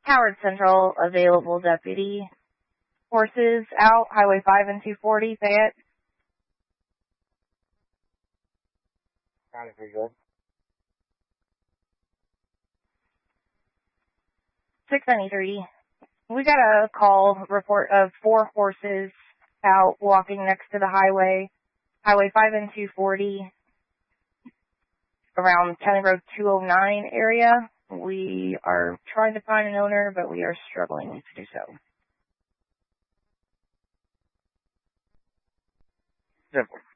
Howard Central, available deputy. Horses out, Highway 5 and 240, Fayette. Got it, very good. 693. We got a call report of 4 horses out walking next to the highway. Highway 5 and 240, around County Road 209 area. We are trying to find an owner, but we are struggling to do so. Simple.